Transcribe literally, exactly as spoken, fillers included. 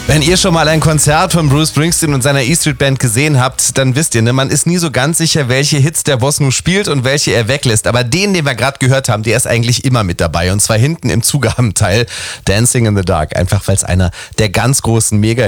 Wenn ihr schon mal ein Konzert von Bruce Springsteen und seiner E-Street Band gesehen habt, dann wisst ihr, ne, man ist nie so ganz sicher, welche Hits der Boss nun spielt und welche er weglässt. Aber den, den wir gerade gehört haben, der ist eigentlich immer mit dabei. Und zwar hinten im Zugabenteil, Dancing in the Dark. Einfach weil es einer der ganz großen Mega